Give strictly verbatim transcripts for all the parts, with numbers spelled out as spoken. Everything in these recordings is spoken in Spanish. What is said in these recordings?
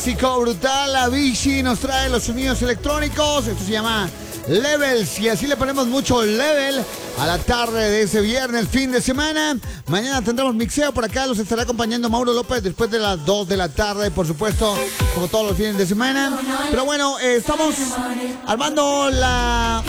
Chico brutal, la Vichy nos trae los sonidos electrónicos. Esto se llama Levels y así le ponemos mucho level a la tarde de ese viernes, fin de semana. Mañana tendremos mixeo por acá, los estará acompañando Mauro López después de las dos de la tarde, por supuesto, como todos los fines de semana. Pero bueno, eh, estamos armando la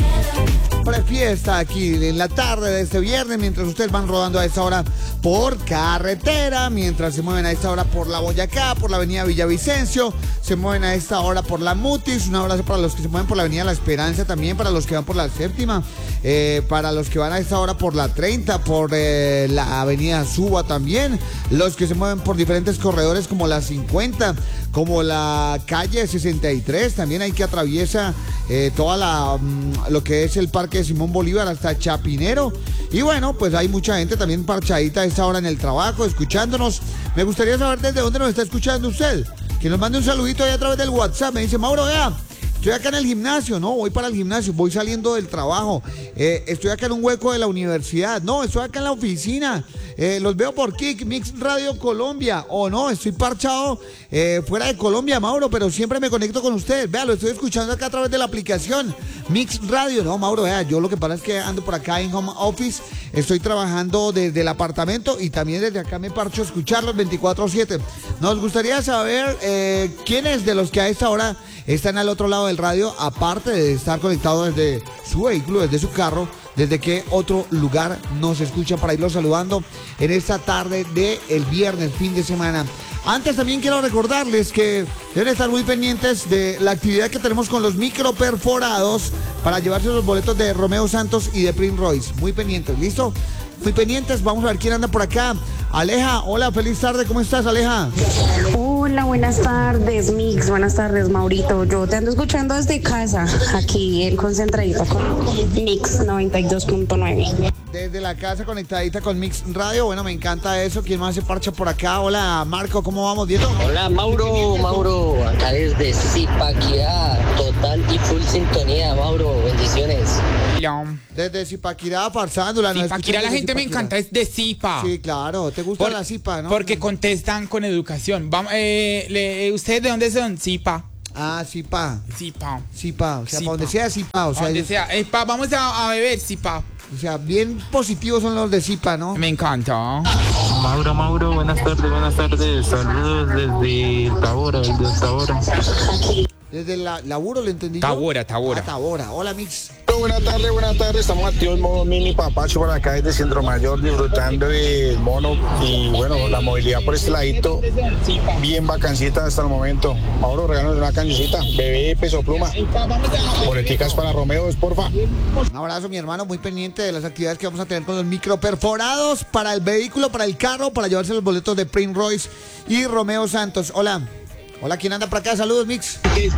prefiesta aquí en la tarde de este viernes, mientras ustedes van rodando a esta hora por carretera, mientras se mueven a esta hora por la Boyacá, por la avenida Villavicencio, se mueven a esta hora por la Mutis. Un abrazo para los que se mueven por la avenida La Esperanza, también para los que van por la Séptima, eh, para los que van a esta hora por la treinta, por eh, la avenida Suba también, los que se mueven por diferentes corredores como la cincuenta, como la calle sesenta y tres, también hay que atraviesa eh, toda la um, lo que es el Parque de Simón Bolívar hasta Chapinero. Y bueno, pues hay mucha gente también parchadita a esta hora en el trabajo, escuchándonos. Me gustaría saber desde dónde nos está escuchando usted. Que nos mande un saludito ahí a través del WhatsApp. Me dice, Mauro, vea, estoy acá en el gimnasio. No, voy para el gimnasio, voy saliendo del trabajo. Eh, estoy acá en un hueco de la universidad. No, estoy acá en la oficina. Eh, los veo por Kick, Mix Radio Colombia. O no, estoy parchado eh, fuera de Colombia, Mauro, pero siempre me conecto con ustedes. Vea, lo estoy escuchando acá a través de la aplicación Mix Radio. No, Mauro, vea, yo lo que pasa es que ando por acá en home office. Estoy trabajando desde el apartamento y también desde acá me parcho a escucharlos veinticuatro siete. Nos gustaría saber eh, quiénes de los que a esta hora están al otro lado del radio, aparte de estar conectados desde su vehículo, desde su carro, desde qué otro lugar nos escuchan para irlos saludando en esta tarde de el viernes, fin de semana. Antes también quiero recordarles que deben estar muy pendientes de la actividad que tenemos con los microperforados para llevarse los boletos de Romeo Santos y de Prince Royce. Muy pendientes, ¿listo? Muy pendientes, vamos a ver quién anda por acá. Aleja, hola, feliz tarde, ¿cómo estás, Aleja? Hola, buenas tardes, Mix, buenas tardes, Maurito. Yo te ando escuchando desde casa, aquí en concentradito con Mix noventa y dos punto nueve. Desde la casa conectadita con Mix Radio, bueno, me encanta eso. ¿Quién más se parcha por acá? Hola, Marco, ¿cómo vamos, Diego? Hola, Mauro, Mauro, acá desde Zipaquirá, total y full sintonía, Mauro, bendiciones. Desde Zipaquirá, farsándola. Zipaquirá, la gente me encanta, es de Zipa. Sí, claro, ¿te gusta Por, la Zipa, no? Porque contestan con educación. Vamos, eh, le, ¿ustedes de dónde son? Zipa. Ah, Zipa. Zipa. Zipa, o sea, Zipa. para donde sea Zipa, o sea, Donde ellos, sea. Eh, pa, vamos a, a beber, Zipa. o sea, bien positivos son los de Zipa, ¿no? Me encanta. Mauro, Mauro, buenas tardes, buenas tardes. Saludos desde Tabora, desde Tabora. Desde la laburo, ¿le entendí yo? Tabora, Tabora. Ah, Tabora. Hola, Mix. Buenas tardes, buenas tardes. Estamos activos en modo mini papacho por acá desde Centro Mayor, disfrutando del mono y bueno, la movilidad por este ladito, bien vacancita hasta el momento. Mauro, regálanos una cancioncita, bebé, peso pluma. Boleticas para Romeo, es porfa. Un abrazo, mi hermano, muy pendiente de las actividades que vamos a tener con los microperforados para el vehículo, para el carro, para llevarse los boletos de Prince Royce y Romeo Santos. Hola. Hola, ¿quién anda por acá? Saludos, Mix.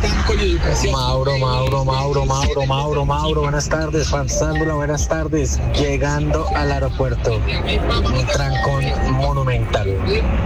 Mauro, Mauro, Mauro, Mauro, Mauro, Mauro, buenas tardes, Farsándola, buenas tardes. Llegando al aeropuerto, un trancón monumental.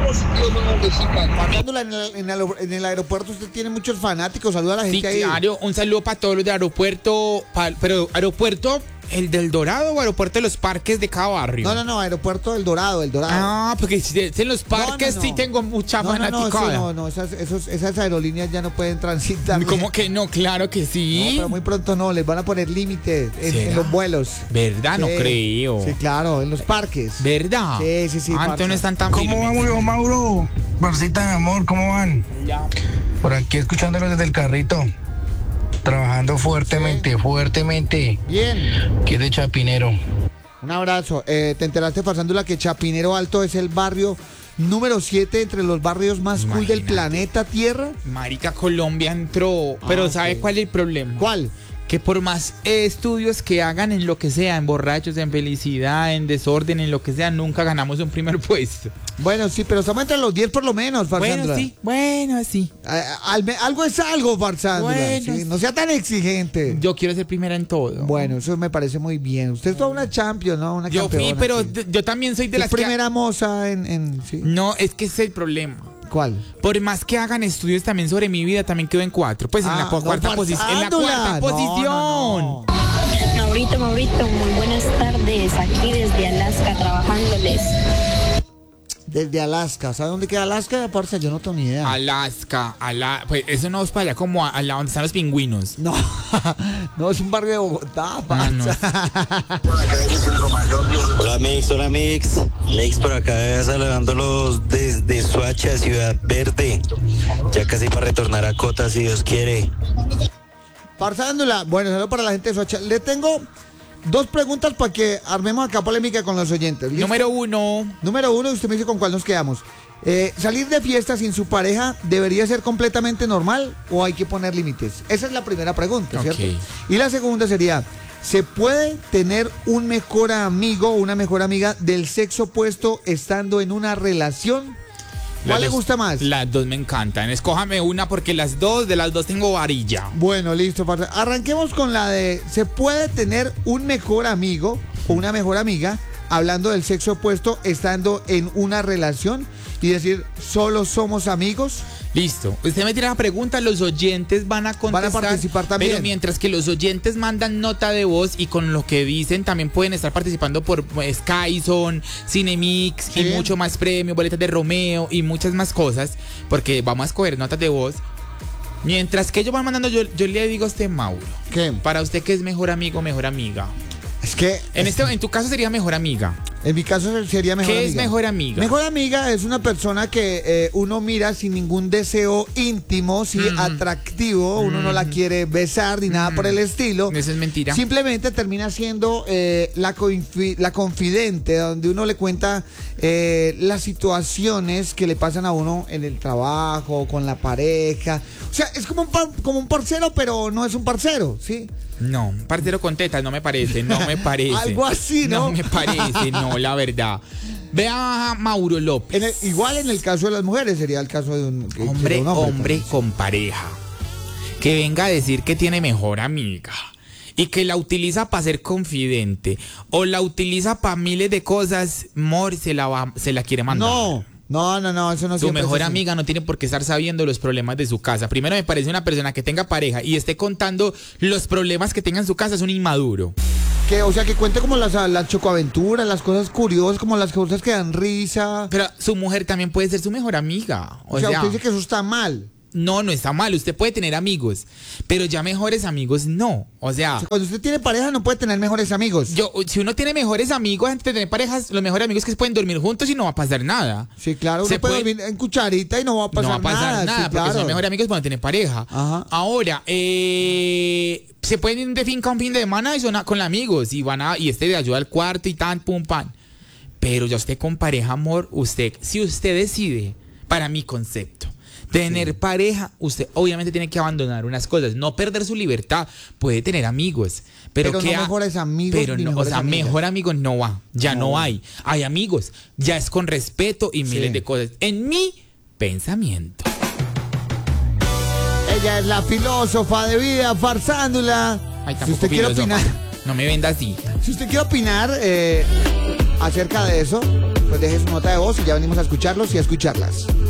Farsándola en el, en, el, en el aeropuerto, usted tiene muchos fanáticos. Saluda a la gente Sí, ahí. claro, un saludo para todos los de aeropuerto, pa, pero aeropuerto, ¿el del Dorado o aeropuerto de los parques de cada barrio? No, no, no, aeropuerto del Dorado, el Dorado. Ah, porque si en los parques No, no, no. sí tengo mucha No, no, no, fanaticada. eso no, no, esas, esos, esas aerolíneas ya no pueden transitar. ¿Cómo que no? Claro que No, sí. pero muy pronto no, les van a poner límite en, ¿Será? en los vuelos. ¿Verdad? No Sí, creo. Sí, claro, en los parques. ¿Verdad? Sí, sí, sí, Ah, entonces parce. no están tan ¿Cómo firmes. vamos, yo, Mauro? Marcita, mi amor, ¿cómo van? Por aquí escuchándolo desde el carrito. Trabajando fuertemente, fuertemente. Bien. Que es de Chapinero. Un abrazo. Eh, ¿Te enteraste, Farsándola, que Chapinero Alto es el barrio número siete entre los barrios más cool del Imagínate. planeta Tierra? Marica, Colombia entró. Pero Ah, ¿sabe ok. cuál es el problema? ¿Cuál? Que por más eh, estudios que hagan en lo que sea, en borrachos, en felicidad, en desorden, en lo que sea, nunca ganamos un primer puesto. Bueno, sí, pero estamos entre los diez por lo menos, Farsándola. Bueno, sí, bueno, sí. A- al- algo es algo, Farsándola. Bueno, ¿sí? No sea tan exigente. Yo quiero ser primera en todo. Bueno, eso me parece muy bien. Usted es toda una champion, ¿no? Una Yo fui, campeona, pero sí. d- yo también soy de Es las que... primera moza en... en sí. No, es que ese es el problema. ¿Cuál? Por más que hagan estudios también sobre mi vida, también quedo en cuatro. Pues en Ah, la po- no, cuarta posición. En la Farsándola. cuarta No, posición. no, no. Maurito, Maurito, muy buenas tardes, aquí desde Alaska trabajándoles. Desde Alaska. ¿Sabe dónde queda Alaska? Parce, yo no tengo ni idea. Alaska, Ala, pues eso no es para allá como a, a la donde están los pingüinos. No, no, es un barrio de Bogotá, Ah, no. Hola Mix, hola Mix. Mix por acá saludándolos desde Soacha, Ciudad Verde. Ya casi para retornar a Cota, si Dios quiere. Farsándula. Bueno, saludo para la gente de Soacha. Le tengo dos preguntas para que armemos acá polémica con los oyentes. ¿Listo? Número uno. Número uno, usted me dice con cuál nos quedamos. Eh, ¿Salir de fiesta sin su pareja debería ser completamente normal o hay que poner límites? Esa es la primera pregunta, ¿cierto? Ok. Y la segunda sería, ¿se puede tener un mejor amigo o una mejor amiga del sexo opuesto estando en una relación? ¿Cuál Las le dos- gusta más? Las dos me encantan. Escójame una porque las dos, de las dos tengo varilla. Bueno, listo. parce. Arranquemos con la de, ¿se puede tener un mejor amigo o una mejor amiga hablando del sexo opuesto estando en una relación y decir, solo somos amigos? Listo. Usted me tira la pregunta, los oyentes van a contestar. Van a participar también. Pero mientras que los oyentes mandan nota de voz y con lo que dicen también pueden estar participando por pues, Skyzone, Cinemix Sí. y mucho más premio, boletas de Romeo y muchas más cosas, porque vamos a escoger notas de voz. Mientras que ellos van mandando, yo, yo le digo a este Mauro, ¿Qué? para usted que es mejor amigo, mejor amiga. Es que En este, en tu caso sería mejor amiga. en mi caso sería mejor ¿Qué amiga. es mejor amiga? Mejor amiga es una persona que eh, uno mira sin ningún deseo íntimo, sí, Mm. atractivo, uno no la quiere besar ni nada por el estilo. Eso es mentira. Simplemente termina siendo eh, la, confi- la confidente, donde uno le cuenta eh, las situaciones que le pasan a uno en el trabajo, con la pareja. O sea, es como un, par- como un parcero, pero no es un parcero, ¿sí? No, parcero con tetas, no me parece, no me parece. Algo así, ¿no? No me parece, no, la verdad. Vea a Mauro López. En el- igual en el caso de las mujeres sería el caso de un, que- Hombre, de un hombre, pues. con pareja. Que venga a decir que tiene mejor amiga. Y que la utiliza para ser confidente. O la utiliza para miles de cosas. Mor se la, va, se la quiere mandar. No, no, no, no, eso no Su siempre es mejor así. amiga no tiene por qué estar sabiendo los problemas de su casa. Primero me parece una persona que tenga pareja y esté contando los problemas que tenga en su casa es un inmaduro. Que, o sea, que cuente como las, las chocoaventuras, las cosas curiosas, como las cosas que dan risa. Pero su mujer también puede ser su mejor amiga. O, O sea, sea, usted dice que eso está mal. no, no está mal. Usted puede tener amigos, pero ya mejores amigos no. O sea, O sea, cuando usted tiene pareja no puede tener mejores amigos. yo, si uno tiene mejores amigos antes de tener parejas, los mejores amigos que se pueden dormir juntos y no va a pasar nada. Sí, claro, uno Se puede puede- dormir en cucharita y no va a pasar no va a pasar nada. nada, sí, porque claro. son mejores amigos cuando tienen pareja. Ajá. Ahora, eh, se pueden ir de finca a un fin de semana y son a- con amigos y van a, y este le ayuda al cuarto y tan, pum, pan. Pero ya usted con pareja, amor, usted, si usted decide, para mi concepto, tener pareja, usted obviamente tiene que abandonar unas cosas, no perder su libertad, puede tener amigos, pero, Pero que no ha- mejores amigos pero ni no, o mejores sea, amigas. mejor amigo no va, ya no. No. hay, hay amigos, ya es con respeto y miles Sí. de cosas. En mi pensamiento. Ella es la filósofa de vida, farsándula. Ay, Si tampoco usted quiere filósofa. opinar, No me venda así. si usted quiere opinar eh, acerca de eso, pues deje su nota de voz y ya venimos a escucharlos y a escucharlas.